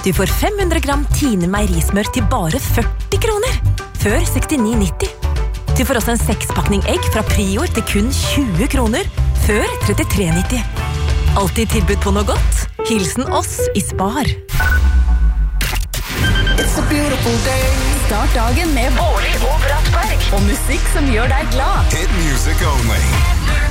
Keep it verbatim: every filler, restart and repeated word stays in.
Du får fem hundre gram Tine meierismør til bare førti kroner. Før sekstini nitti. Du får også en sekspakning egg fra Prior til kun tjue kroner. Før trettitre nitti. Alltid tilbud på noe godt. Hilsen oss i Spar. It's a beautiful day. Start dagen med Bårli og Brattberg. Og musikk som gjør deg glad. Hit music only.